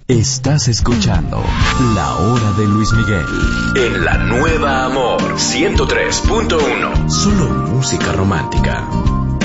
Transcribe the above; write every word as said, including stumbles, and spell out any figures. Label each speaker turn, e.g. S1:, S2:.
S1: Estás escuchando La Hora de Luis Miguel en La Nueva Amor ciento tres punto uno. Solo música romántica.